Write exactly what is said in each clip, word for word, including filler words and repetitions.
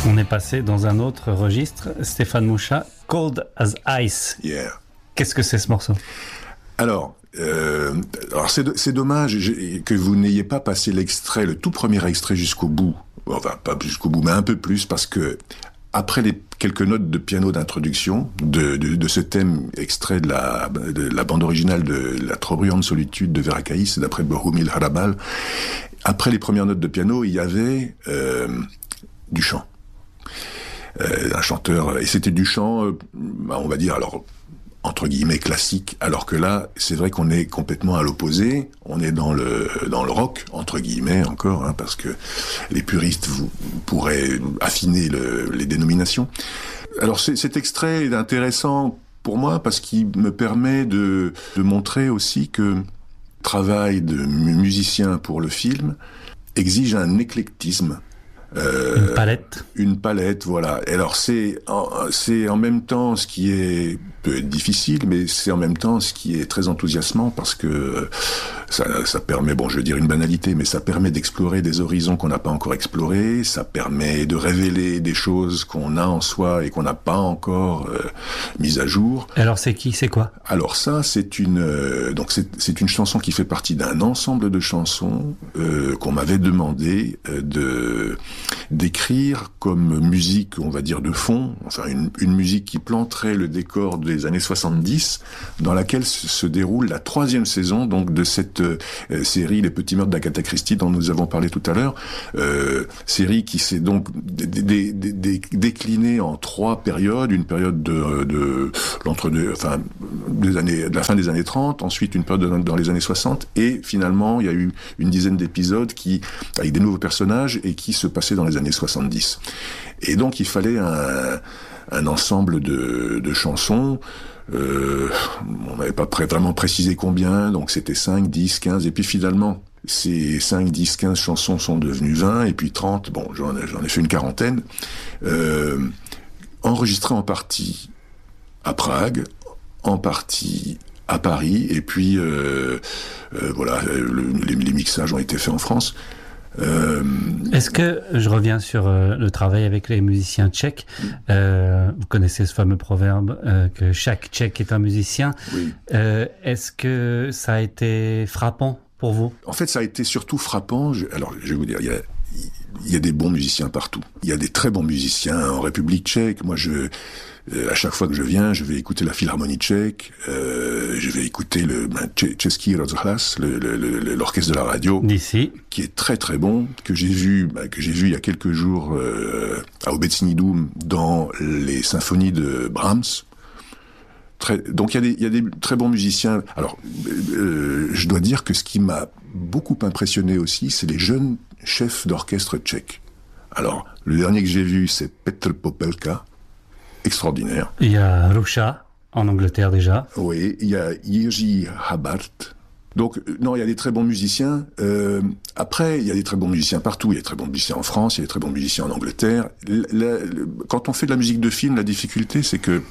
On est passé dans un autre registre. Stéphane Mouchat, Cold as Ice. Yeah. Qu'est-ce que c'est ce morceau ? Alors, euh, alors c'est, c'est dommage que vous n'ayez pas passé l'extrait, le tout premier extrait jusqu'au bout. Enfin, pas jusqu'au bout, mais un peu plus, parce que après les quelques notes de piano d'introduction de, de, de ce thème extrait de la, de la bande originale de La trop bruyante solitude de Vera Kayis, d'après Bohumil Harabal, après les premières notes de piano, il y avait euh, du chant. Euh, un chanteur, et c'était du chant, euh, on va dire, alors, entre guillemets, classique, alors que là, c'est vrai qu'on est complètement à l'opposé, on est dans le dans le rock, entre guillemets, encore, hein, parce que les puristes vous, pourraient affiner le, les dénominations. Alors, c'est, cet extrait est intéressant pour moi, parce qu'il me permet de, de montrer aussi que le travail de musicien pour le film exige un éclectisme. Euh, une palette. Une palette, voilà. Et alors c'est en, c'est en même temps ce qui est peut être difficile, mais c'est en même temps ce qui est très enthousiasmant parce que ça, ça permet, bon, je veux dire une banalité, mais ça permet d'explorer des horizons qu'on n'a pas encore explorés. Ça permet de révéler des choses qu'on a en soi et qu'on n'a pas encore euh, mises à jour. Alors c'est qui, c'est quoi ? Alors ça, c'est une euh, donc c'est, c'est une chanson qui fait partie d'un ensemble de chansons euh, qu'on m'avait demandé euh, de d'écrire comme musique, on va dire de fond, enfin une, une musique qui planterait le décor des années soixante-dix, dans laquelle se, se déroule la troisième saison donc de cette euh, série Les Petits Meurtres d'Agatha Christie dont nous avons parlé tout à l'heure, euh, série qui s'est donc dé, dé, dé, dé, déclinée en trois périodes, une période de, de l'entre-deux, enfin des années, de la fin des années trente, ensuite une période dans, dans les années soixante, et finalement il y a eu une dizaine d'épisodes qui avec des nouveaux personnages et qui se passaient dans les années soixante-dix. Et donc il fallait un, un ensemble de, de chansons. Euh, on n'avait pas pré- vraiment précisé combien, donc c'était cinq, dix, quinze, et puis finalement ces cinq, dix, quinze chansons sont devenues vingt, et puis trente, bon j'en ai, j'en ai fait une quarantaine, euh, enregistrées en partie à Prague, en partie à Paris, et puis euh, euh, voilà, le, les, les mixages ont été faits en France. Euh... Est-ce que, je reviens sur euh, le travail avec les musiciens tchèques, euh, vous connaissez ce fameux proverbe euh, que chaque tchèque est un musicien, oui. euh, est-ce que ça a été frappant pour vous ? En fait, ça a été surtout frappant, je, alors je vais vous dire, il y a, il y a des bons musiciens partout, il y a des très bons musiciens en République tchèque, moi je... Euh, à chaque fois que je viens, je vais écouter la Philharmonie tchèque, euh, je vais écouter le ben, Český rozhlas, le, le, le, l'orchestre de la radio, d'ici, qui est très très bon, que j'ai vu, ben, que j'ai vu il y a quelques jours euh, à Obecní dům dans les symphonies de Brahms. Très, donc il y a des, il y a des très bons musiciens. Alors, euh, je dois dire que ce qui m'a beaucoup impressionné aussi, c'est les jeunes chefs d'orchestre tchèques. Alors, le dernier que j'ai vu, c'est Petr Popelka. Extraordinaire. Il y a Ruša, en Angleterre déjà. Oui, il y a Jiří Habart. Donc, non, il y a des très bons musiciens. Euh, après, il y a des très bons musiciens partout. Il y a des très bons musiciens en France, il y a des très bons musiciens en Angleterre. La, la, quand on fait de la musique de film, la difficulté, c'est que,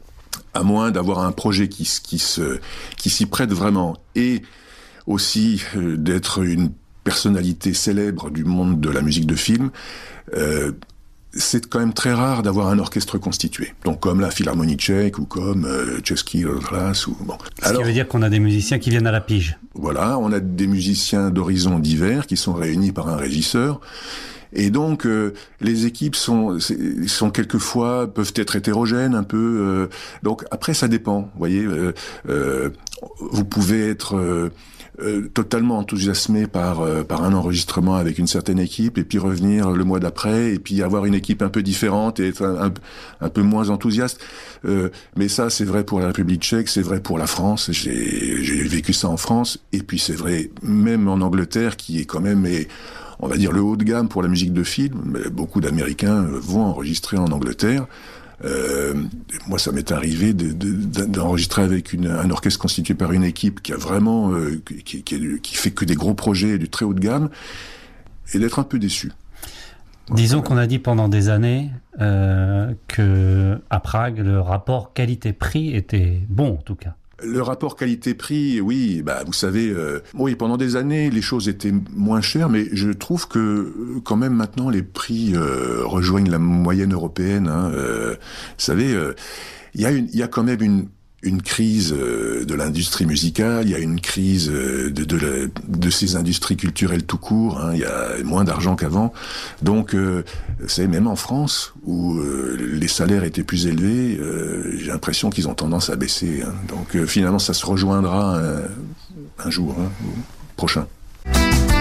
à moins d'avoir un projet qui, qui, se, qui s'y prête vraiment, et aussi euh, d'être une personnalité célèbre du monde de la musique de film, euh, c'est quand même très rare d'avoir un orchestre constitué. Donc comme la Philharmonie tchèque ou comme euh, Český rozhlas ou bon. Ce Alors, qui veut dire qu'on a des musiciens qui viennent à la pige. Voilà, on a des musiciens d'horizons divers qui sont réunis par un régisseur. Et donc euh, les équipes sont sont quelquefois peuvent être hétérogènes un peu. Euh, donc après ça dépend. Vous voyez, euh, euh, vous pouvez être euh, Euh, totalement enthousiasmé par euh, par un enregistrement avec une certaine équipe et puis revenir le mois d'après et puis avoir une équipe un peu différente et être un, un, un peu moins enthousiaste. Euh, mais ça, c'est vrai pour la République tchèque, c'est vrai pour la France. J'ai, j'ai vécu ça en France et puis c'est vrai même en Angleterre qui est quand même, et, on va dire, le haut de gamme pour la musique de film. Beaucoup d'Américains vont enregistrer en Angleterre. Euh, moi, ça m'est arrivé de, de, d'enregistrer avec une, un orchestre constitué par une équipe qui a vraiment, euh, qui, qui, qui fait que des gros projets du très haut de gamme, et d'être un peu déçu. Disons qu'on a dit pendant des années euh, que à Prague, le rapport qualité-prix était bon, en tout cas. Le rapport qualité-prix, oui, bah vous savez, euh, oui, pendant des années, les choses étaient moins chères, mais je trouve que quand même maintenant les prix euh, rejoignent la moyenne européenne. Hein, euh, vous savez, euh, il y a une, il y a quand même une une crise euh, de l'industrie musicale, il y a une crise euh, de de, la, de ces industries culturelles tout court. Hein, il y a moins d'argent qu'avant, donc euh, c'est même en France où euh, les salaires étaient plus élevés, euh, j'ai l'impression qu'ils ont tendance à baisser. Hein, donc euh, finalement, ça se rejoindra un, un jour hein, prochain.